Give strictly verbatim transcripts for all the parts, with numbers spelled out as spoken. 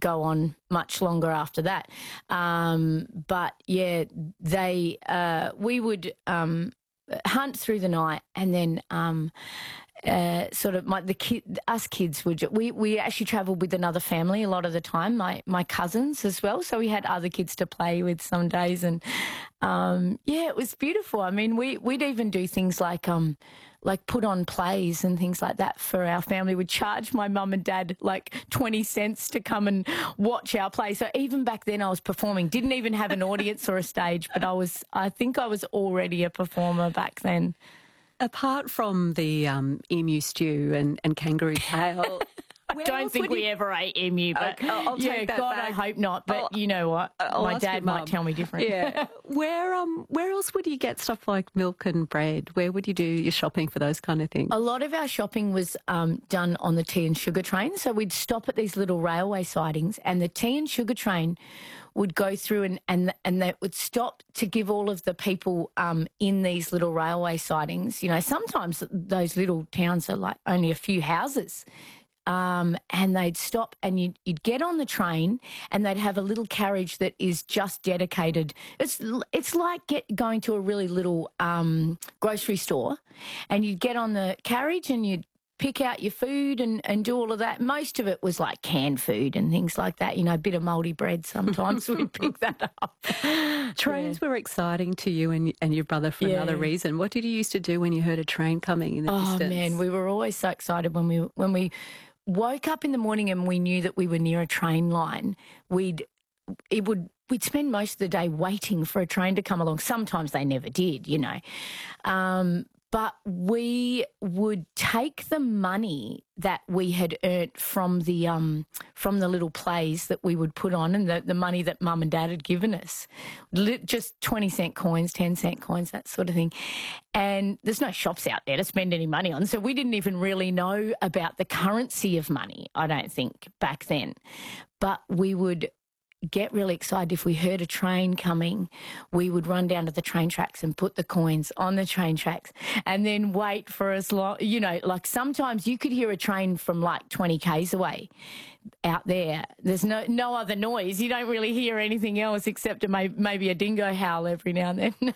go on much longer after that. Um, but, yeah, they uh, we would um, hunt through the night and then um, uh, sort of my, the kid, us kids would, we, we actually travelled with another family a lot of the time, my, my cousins as well. So we had other kids to play with some days and, um, yeah, it was beautiful. I mean, we, we'd even do things like, um, like put on plays and things like that for our family. We'd charge my mum and dad like twenty cents to come and watch our play. So even back then I was performing, didn't even have an audience or a stage, but I was, I think I was already a performer back then. Apart from the um, emu stew and, and kangaroo tail, I don't think we you... ever ate emu, but okay, I'll, I'll yeah, take that God, back. I hope not. But I'll, you know what? I'll My dad might tell me different. Yeah. where um where else would you get stuff like milk and bread? Where would you do your shopping for those kind of things? A lot of our shopping was um, done on the tea and sugar train. So we'd stop at these little railway sidings, and the tea and sugar train would go through and, and, and they would stop to give all of the people um, in these little railway sidings, you know, sometimes those little towns are like only a few houses, um, and they'd stop and you'd, you'd get on the train and they'd have a little carriage that is just dedicated. It's it's like get, going to a really little um, grocery store, and you'd get on the carriage and you'd pick out your food and, and do all of that. Most of it was like canned food and things like that, you know, a bit of mouldy bread sometimes we'd pick that up. Trains yeah. were exciting to you and, and your brother for yeah. another reason. What did you used to do when you heard a train coming in the oh, distance? Oh, man, we were always so excited when we when we woke up in the morning and we knew that we were near a train line. We'd it would we'd spend most of the day waiting for a train to come along. Sometimes they never did, you know. Um, But we would take the money that we had earned from the um, from the little plays that we would put on, and the, the money that Mum and Dad had given us, just twenty cent coins, ten cent coins, that sort of thing. And there's no shops out there to spend any money on, so we didn't even really know about the currency of money, I don't think, back then. But we would get really excited if we heard a train coming. We would run down to the train tracks and put the coins on the train tracks and then wait for as long, you know, like sometimes you could hear a train from like twenty kays away out there. There's no no other noise. You don't really hear anything else except a, maybe a dingo howl every now and then.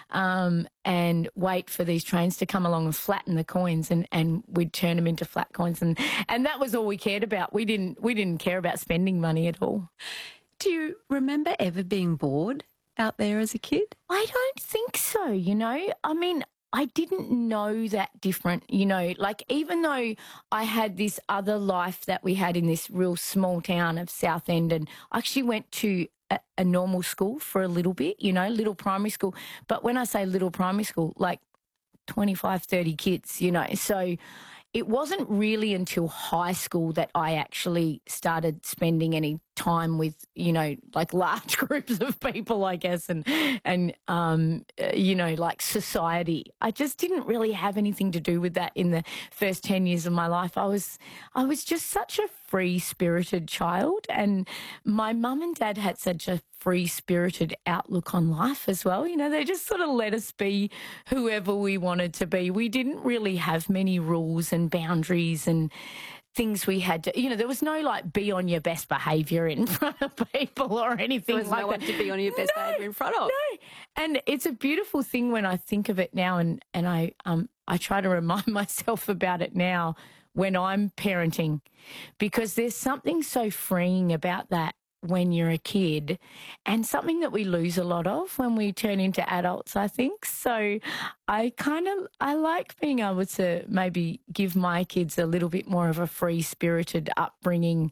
um, and wait for these trains to come along and flatten the coins, and, and we'd turn them into flat coins. And, and that was all we cared about. We didn't, we didn't care about spending money at all. Do you remember ever being bored out there as a kid? I don't think so, you know. I mean, I didn't know that different, you know. Like, even though I had this other life that we had in this real small town of Southend, and I actually went to a, a normal school for a little bit, you know, little primary school. But when I say little primary school, like twenty-five, thirty kids, you know. So it wasn't really until high school that I actually started spending any time with, you know, like large groups of people, I guess, and, and um, uh, you know, like society. I just didn't really have anything to do with that in the first ten years of my life. I was, I was just such a free-spirited child, and my mum and dad had such a free-spirited outlook on life as well. You know, they just sort of let us be whoever we wanted to be. We didn't really have many rules and boundaries and things we had to, you know, there was no like be on your best behaviour in front of people or anything there was like no that. one to be on your best no, behaviour in front of. No, and it's a beautiful thing when I think of it now, and, and I um I try to remind myself about it now when I'm parenting, because there's something so freeing about that when you're a kid, and something that we lose a lot of when we turn into adults, I think. So I kind of, I like being able to maybe give my kids a little bit more of a free-spirited upbringing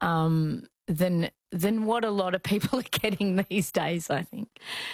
um, than than what a lot of people are getting these days, I think.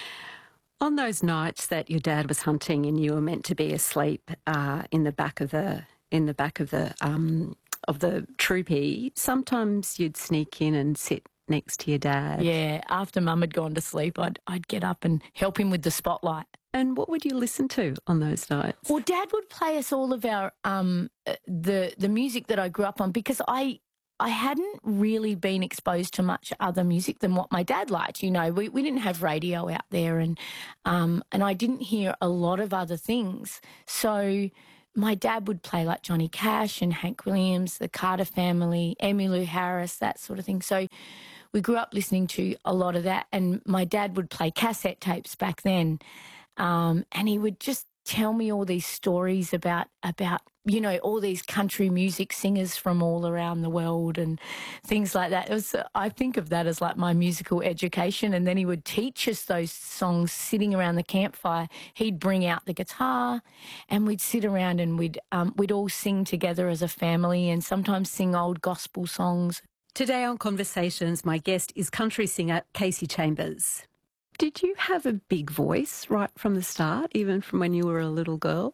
On those nights that your dad was hunting and you were meant to be asleep uh, in the back of the in the back of the um, of the troopy, sometimes you'd sneak in and sit next to your dad. Yeah, after Mum had gone to sleep, I'd I'd get up and help him with the spotlight. And what would you listen to on those nights? Well, Dad would play us all of our um the the music that I grew up on, because I I hadn't really been exposed to much other music than what my dad liked. You know, we we didn't have radio out there, and um and I didn't hear a lot of other things. So my dad would play like Johnny Cash and Hank Williams, the Carter Family, Emmylou Harris, that sort of thing. So we grew up listening to a lot of that, and my dad would play cassette tapes back then, um, and he would just tell me all these stories about, about you know, all these country music singers from all around the world and things like that. It was, I think of that as like my musical education, and then he would teach us those songs sitting around the campfire. He'd bring out the guitar and we'd sit around and we'd, um, we'd all sing together as a family and sometimes sing old gospel songs. Today on Conversations, my guest is country singer Kasey Chambers. Did you have a big voice right from the start, even from when you were a little girl?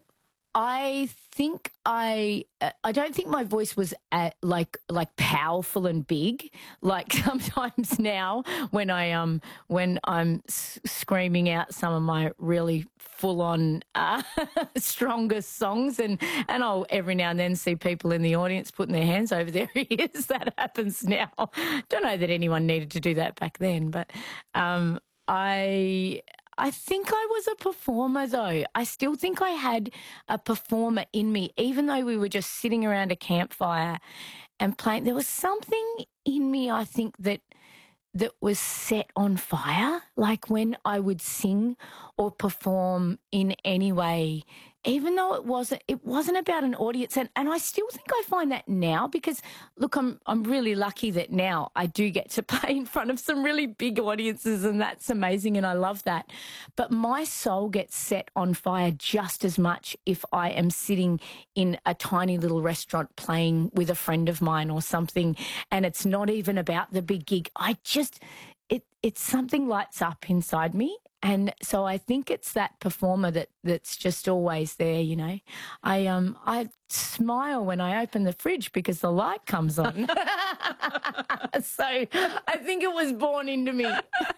I think I I don't think my voice was at, like like powerful and big like sometimes now when I um when I'm s- screaming out some of my really full on uh, strongest songs, and and I'll every now and then see people in the audience putting their hands over their ears. That happens now. Don't know that anyone needed to do that back then, but um I I think I was a performer, though. I still think I had a performer in me, even though we were just sitting around a campfire and playing. There was something in me, I think, that that was set on fire. Like when I would sing or perform in any way, even though it wasn't, it wasn't about an audience. And, and I still think I find that now because, look, I'm, I'm really lucky that now I do get to play in front of some really big audiences, and that's amazing, and I love that. But my soul gets set on fire just as much if I am sitting in a tiny little restaurant playing with a friend of mine or something, and it's not even about the big gig. I just, it, it's something lights up inside me. And so I think it's that performer that, that's just always there, you know. I um I smile when I open the fridge because the light comes on. So I think it was born into me.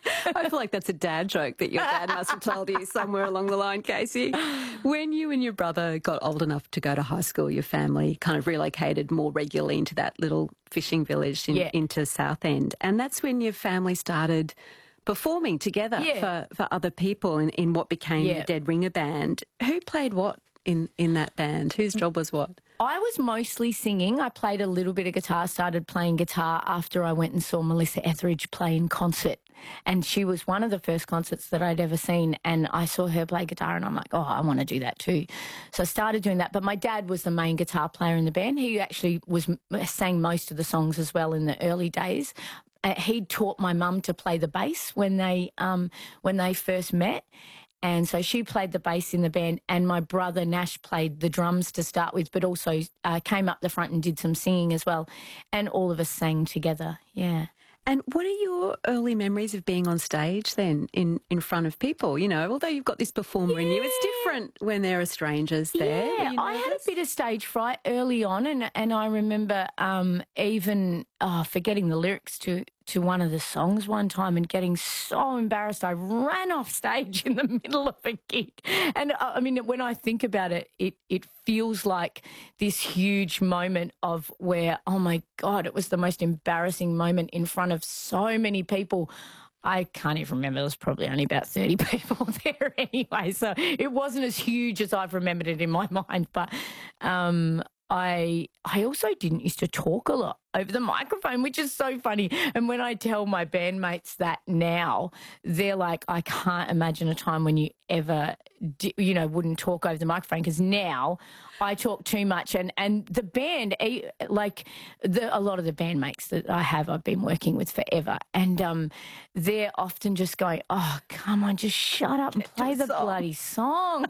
I feel like that's a dad joke that your dad must have told you somewhere along the line, Kasey. When you and your brother got old enough to go to high school, your family kind of relocated more regularly into that little fishing village in, Yeah. into Southend. And that's when your family started performing together Yeah. for, for other people in, in what became Yeah. the Dead Ringer Band. Who played what in, in that band? Whose job was what? I was mostly singing. I played a little bit of guitar, started playing guitar after I went and saw Melissa Etheridge play in concert. And she was one of the first concerts that I'd ever seen. And I saw her play guitar and I'm like, oh, I want to do that too. So I started doing that. But my dad was the main guitar player in the band. He actually was sang most of the songs as well in the early days. Uh, he taught my mum to play the bass when they um, when they first met. And so she played the bass in the band, and my brother Nash played the drums to start with, but also uh, came up the front and did some singing as well. And all of us sang together, yeah. And what are your early memories of being on stage then in, in front of people? You know, although you've got this performer in you, it's different when there are strangers there. Yeah, Were you I had a nervous? bit of stage fright early on, and and I remember um, even oh, forgetting the lyrics to, to one of the songs one time and getting so embarrassed. I ran off stage in the middle of a gig. And uh, I mean, when I think about it, it, it feels like this huge moment of where, oh my God, it was the most embarrassing moment in front of so many people. I can't even remember. There was probably only about thirty people there anyway. So it wasn't as huge as I've remembered it in my mind. But um, I I also didn't used to talk a lot over the microphone, which is so funny. And when I tell my bandmates that now, they're like, I can't imagine a time when you ever, di- you know, wouldn't talk over the microphone, because now I talk too much. And, and the band, eh, like the, a lot of the bandmates that I have, I've been working with forever. And um, they're often just going, oh, come on, just shut up and play the bloody song.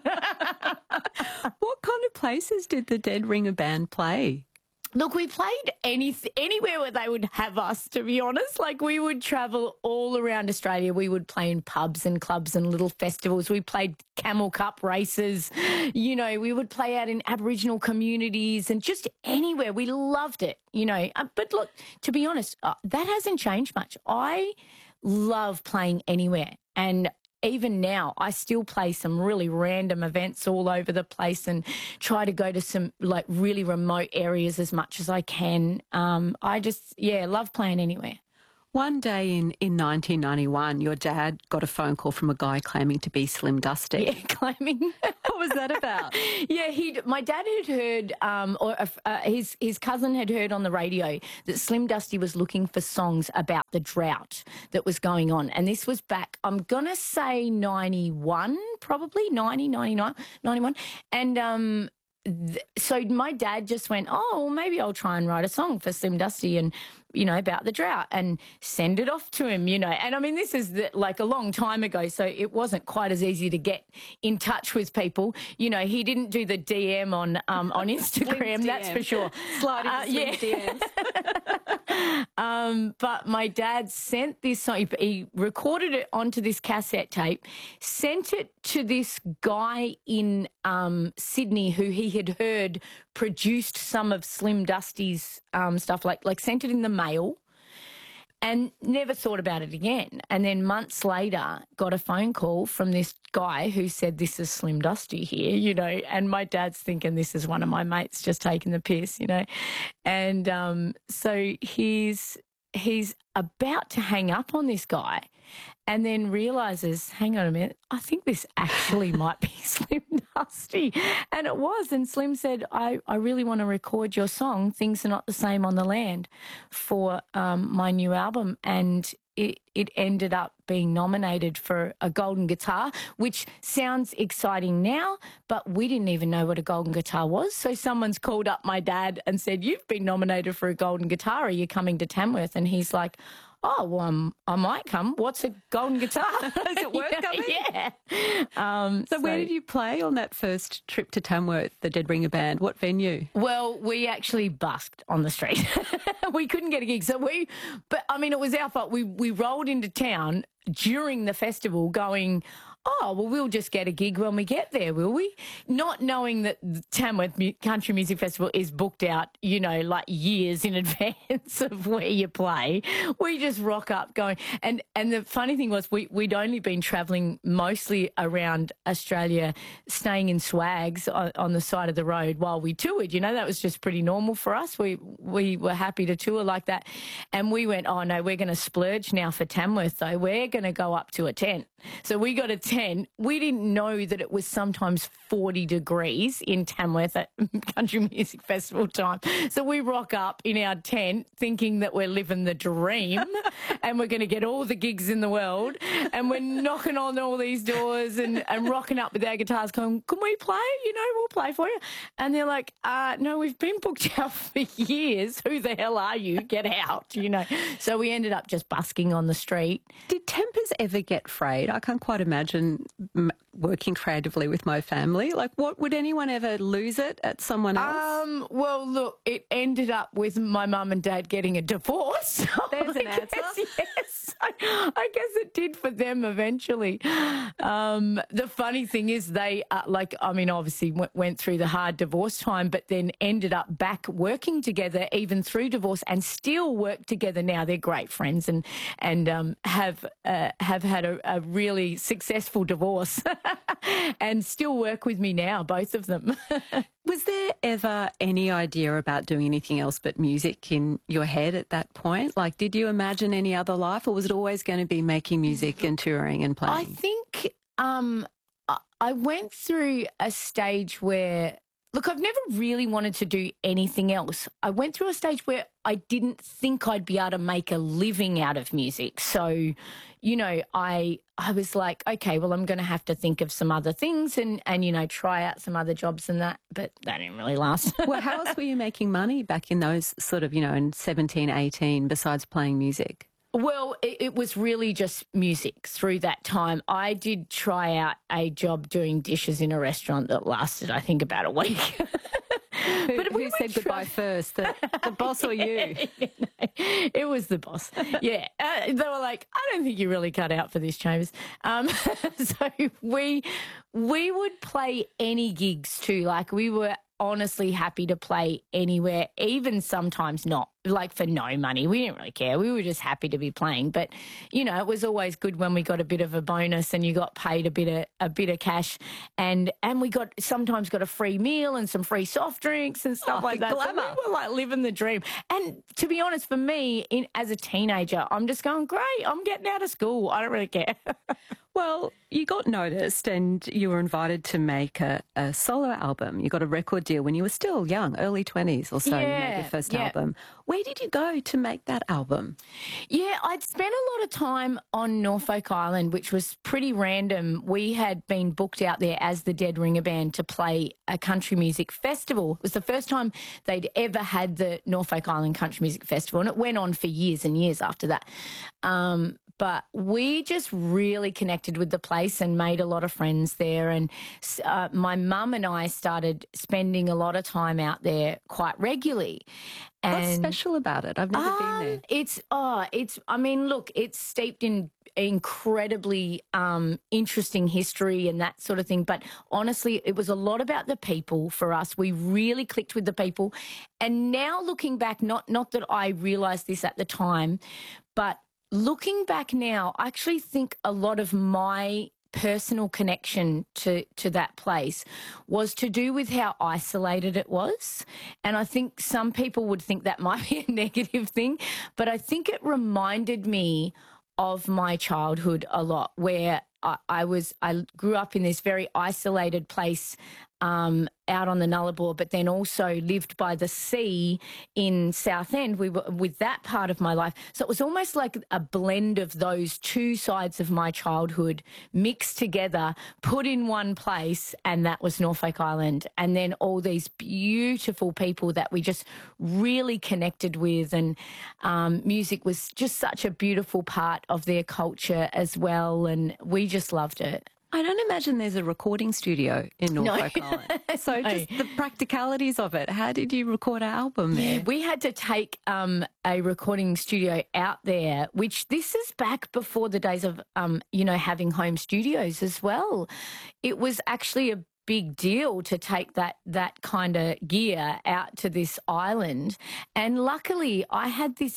What kind of places did the Dead Ringer Band play? Look, we played any, anywhere where they would have us, to be honest. Like, we would travel all around Australia. We would play in pubs and clubs and little festivals. We played Camel Cup races. You know, we would play out in Aboriginal communities and just anywhere. We loved it, you know. Uh, But look, to be honest, uh, that hasn't changed much. I love playing anywhere. And even now, I still play some really random events all over the place and try to go to some like really remote areas as much as I can. Um, I just, yeah, love playing anywhere. One day in, in nineteen ninety-one, your dad got a phone call from a guy claiming to be Slim Dusty. Yeah, claiming. What was that about? Yeah, he. My dad had heard, um, or uh, his his cousin had heard on the radio that Slim Dusty was looking for songs about the drought that was going on, and this was back. I'm gonna say ninety-one, probably ninety, ninety-nine, ninety-one, and um. So my dad just went, oh, well, maybe I'll try and write a song for Slim Dusty and, you know, about the drought and send it off to him, you know. And, I mean, this is the, like a long time ago, so it wasn't quite as easy to get in touch with people. You know, he didn't do the D M on um, on Instagram, that's for sure. Slide into uh, yeah. D Ms. um, but my dad sent this song. He, he recorded it onto this cassette tape, sent it to this guy in um, Sydney who he had heard produced some of Slim Dusty's um, stuff, like like sent it in the mail and never thought about it again. And then months later got a phone call from this guy who said, this is Slim Dusty here, you know, and my dad's thinking this is one of my mates just taking the piss, you know. And um, so he's he's about to hang up on this guy and then realises, hang on a minute, I think this actually might be Slim Dusty. And it was. And Slim said, I, I really want to record your song, Things Are Not the Same on the Land, for um, my new album. And it, it ended up being nominated for a golden guitar, which sounds exciting now, but we didn't even know what a golden guitar was. So someone's called up my dad and said, you've been nominated for a golden guitar. Are you coming to Tamworth? And he's like, oh, well, um, I might come. What's a golden guitar? Is it worth coming? Yeah. Um, so, so where did you play on that first trip to Tamworth, the Dead Ringer Band? What venue? Well, we actually busked on the street. We couldn't get a gig. So we, but I mean, it was our fault. We, we rolled into town during the festival going, oh, well, we'll just get a gig when we get there, will we? Not knowing that the Tamworth Country Music Festival is booked out, you know, like years in advance of where you play. We just rock up going. And and the funny thing was we, we'd only been travelling mostly around Australia, staying in swags on, on the side of the road while we toured. You know, that was just pretty normal for us. We, we were happy to tour like that. And we went, oh, no, we're going to splurge now for Tamworth, though. We're going to go up to a tent. So we got a tent. We didn't know that it was sometimes forty degrees in Tamworth at Country Music Festival time. So we rock up in our tent thinking that we're living the dream and we're going to get all the gigs in the world. And we're knocking on all these doors and, and rocking up with our guitars going, can we play? You know, we'll play for you. And they're like, uh, no, we've been booked out for years. Who the hell are you? Get out, you know. So we ended up just busking on the street. Did tempers ever get frayed? I can't quite imagine m- working creatively with my family. Like, what would anyone ever lose it at someone else? Um, well, look, it ended up with my mum and dad getting a divorce. There's an answer. Yes, I, I guess it did for them eventually. Um, the funny thing is they, uh, like, I mean, obviously w- went through the hard divorce time, but then ended up back working together even through divorce and still work together now. They're great friends and and um, have uh, have had a, a really successful divorce and still work with me now, both of them. Was there ever any idea about doing anything else but music in your head at that point? Like, did you imagine any other life, or was it always going to be making music and touring and playing? I think um, I went through a stage where, look, I've never really wanted to do anything else. I went through a stage where I didn't think I'd be able to make a living out of music. So, you know, I I was like, okay, well, I'm going to have to think of some other things and, and, you know, try out some other jobs and that, but that didn't really last. Well, how else were you making money back in those sort of, you know, in seventeen, eighteen, besides playing music? Well, it, it was really just music through that time. I did try out a job doing dishes in a restaurant that lasted, I think, about a week. Who, but who said try- goodbye first, the, the boss or you? Yeah, no, it was the boss. Yeah. Uh, they were like, I don't think you're really cut out for this, Chambers. Um, so we we would play any gigs too. Like we were honestly happy to play anywhere, even sometimes not, like for no money. We didn't really care. We were just happy to be playing. But, you know, it was always good when we got a bit of a bonus and you got paid a bit of a bit of cash, and and we got sometimes got a free meal and some free soft drinks and stuff Oh, like that. glamour. So we were like living the dream. And to be honest, for me, in, as a teenager, I'm just going, great, I'm getting out of school. I don't really care. Well, you got noticed and you were invited to make a, a solo album. You got a record deal when you were still young, early twenties or so. You made Yeah, your first yeah. album. Where did you go to make that album? Yeah, I'd spent a lot of time on Norfolk Island, which was pretty random. We had been booked out there as the Dead Ringer Band to play a country music festival. It was the first time they'd ever had the Norfolk Island Country Music Festival, and it went on for years and years after that. Um, but we just really connected with the place and made a lot of friends there. And uh, my mum and I started spending a lot of time out there quite regularly. And What's special about it? I've never um, been there. It's, oh, it's, I mean, look, it's steeped in incredibly um, interesting history and that sort of thing. But honestly, it was a lot about the people for us. We really clicked with the people. And now looking back, not, not that I realised this at the time, but looking back now, I actually think a lot of my personal connection to, to that place was to do with how isolated it was. And I think some people would think that might be a negative thing, but I think it reminded me of my childhood a lot, where I, I was, I grew up in this very isolated place um, out on the Nullarbor, but then also lived by the sea in Southend. We were with that part of my life. So it was almost like a blend of those two sides of my childhood mixed together, put in one place, and that was Norfolk Island. And then all these beautiful people that we just really connected with, and um, music was just such a beautiful part of their culture as well, and we just loved it. I don't imagine there's a recording studio in Norfolk No. Island. So No. just the practicalities of it. How did you record an album there? Yeah, we had to take um, a recording studio out there, which this is back before the days of, um, you know, having home studios as well. It was actually a big deal to take that that kind of gear out to this island. And luckily I had this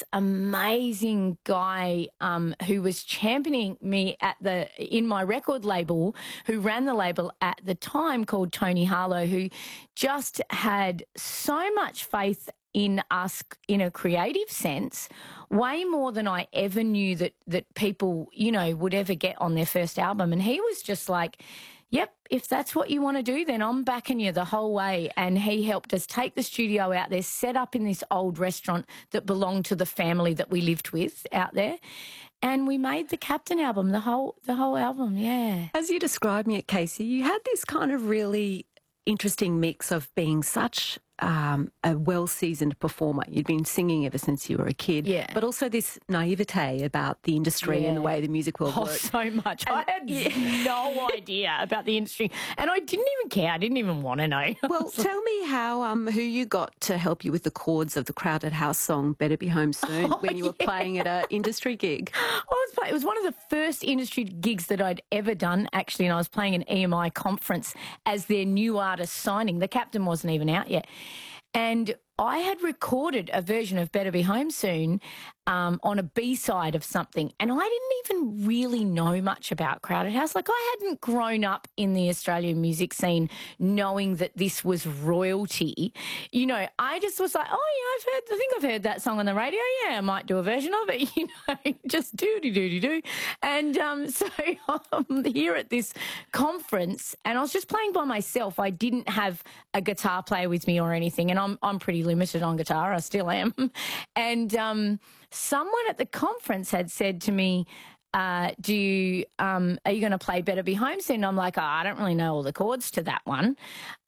amazing guy um, who was championing me at the in my record label, who ran the label at the time, called Tony Harlow, who just had so much faith in us in a creative sense, way more than I ever knew that that people, you know, would ever get on their first album. And he was just like, yep, if that's what you want to do, then I'm backing you the whole way. And he helped us take the studio out there, set up in this old restaurant that belonged to the family that we lived with out there. And we made the Captain album, the whole the whole album, yeah. As you described me at Casey, you had this kind of really interesting mix of being such um, a well-seasoned performer. You'd been singing ever since you were a kid. Yeah. But also this naivete about the industry Yeah. and the way the music world Oh, works. so much. And- I had yeah. no idea about the industry. And I didn't even care. I didn't even want to know. Well, tell me how, um, who you got to help you with the chords of the Crowded House song "Better Be Home Soon" Oh, when you were yeah. playing at an industry gig. I was play- it was one of the first industry gigs that I'd ever done, actually, and I was playing an E M I conference as their new artist signing. The Captain wasn't even out yet. And I had recorded a version of Better Be Home Soon um, on a B-side of something, and I didn't even really know much about Crowded House. Like, I hadn't grown up in the Australian music scene knowing that this was royalty. You know, I just was like, oh, yeah, I've heard, I think I've heard that song on the radio. Yeah, I might do a version of it, you know, just do-de-do-de-do. And um, so I'm here at this conference, and I was just playing by myself. I didn't have a guitar player with me or anything, and I'm, I'm pretty limited on guitar. I still am. And um, someone at the conference had said to me, uh, do you, um, are you going to play Better Be Home Soon? I'm like, oh, I don't really know all the chords to that one.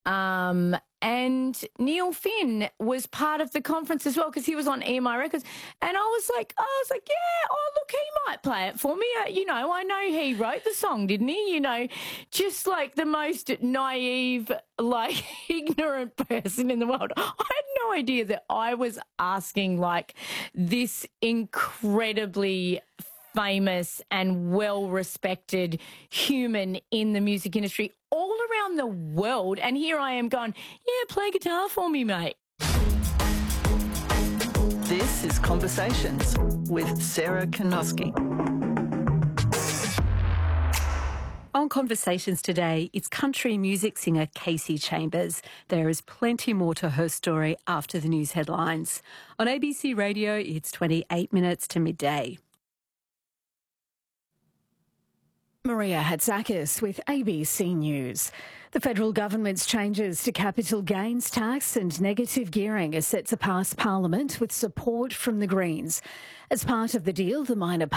Um, and Neil Finn was part of the conference as well, because he was on E M I Records. And I was like, I was like, yeah, oh, look, he might play it for me. Uh, you know, I know he wrote the song, didn't he? You know, just like the most naive, like ignorant person in the world. I had no idea that I was asking like this incredibly famous and well-respected human in the music industry all around around the world, and here I am going, yeah, play guitar for me, mate. This is Conversations with Sarah Kanoski. On Conversations today, it's country music singer Kasey Chambers. There is plenty more to her story after the news headlines. On A B C Radio, it's twenty-eight minutes to midday. Maria Hatzakis with A B C News. The federal government's changes to capital gains tax and negative gearing are set to pass Parliament with support from the Greens. As part of the deal, the minor